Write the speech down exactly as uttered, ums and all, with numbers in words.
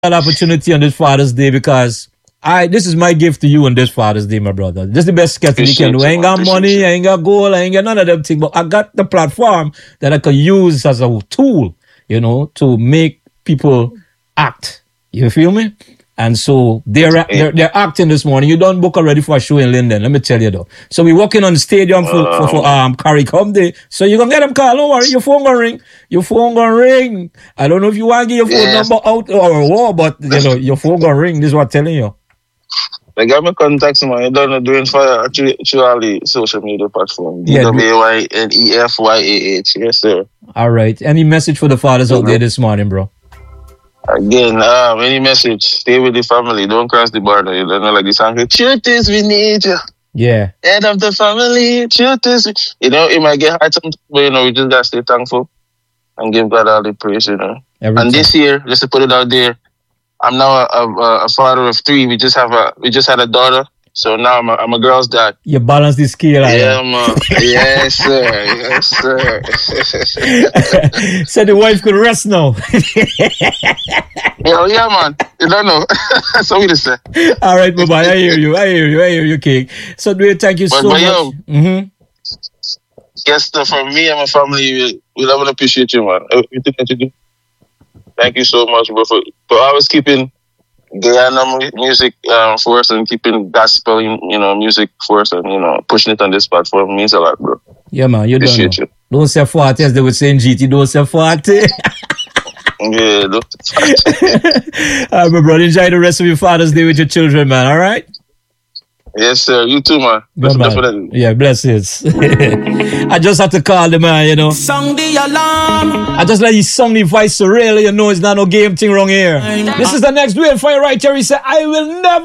that opportunity on this Father's Day because I this is my gift to you on this Father's Day, my brother. This is the best gift you can do. I ain't got money, I ain't got gold, I ain't got none of them things, but I got the platform that I can use as a tool, you know, to make people act. You feel me? And so they're, they're they're acting this morning. You don't book already for a show in Linden, let me tell you though. So we walking on the stadium for, for, for um CARICOM Day. So you're gonna get them call, don't worry, your phone gonna ring. Your phone gonna ring. I don't know if you want to get your phone yes. number out or what, but you know, your phone gonna ring. This is what I'm telling you. They got me contacts, man. You don't know doing for actually actually social media platform. D W Y N E F Y A H. Yes, sir. All right. Any message for the fathers out there this morning, bro? Again, um, any message, stay with the family, don't cross the border. You don't know, like the song, truth is we need you. Yeah. Head of the family, truth is, you know, it might get hard sometimes, but you know, we just gotta stay thankful and give God all the praise, you know. Every and time. This year, just to put it out there, I'm now a, a, a father of three. We just have a, we just had a daughter. So now I'm a, I'm a girl's dad. You balance the scale. Yeah, yeah, man. Yes, sir. Yes, sir. So the wife could rest now. yeah, yeah, man. You don't know. So we just say. All right, bye bye. I hear you. I hear you. I hear you, King. So, Dwayne, thank you but, so but much. Yo, mm-hmm. Yes, so for me and my family, we, we love and appreciate you, man. Everything that you do. Thank you so much, bro, for, for always keeping Guyana music um, for us and keeping gospel, you know, music for us and, you know, pushing it on this platform means a lot, bro. Yeah, man, you don't know. You. Don't say forty as they would say in G T. Don't say forty. Yeah, don't say forty. All right, my brother, enjoy the rest of your Father's Day with your children, man, all right? Yes, sir. You too, man. Good, man. Definitely. Yeah, blessings. I just had to call the man, you know. Song the alarm. I just let you song the voice so really, you know, it's not no game thing wrong here. This is the next duel for you right here. He said, I will never.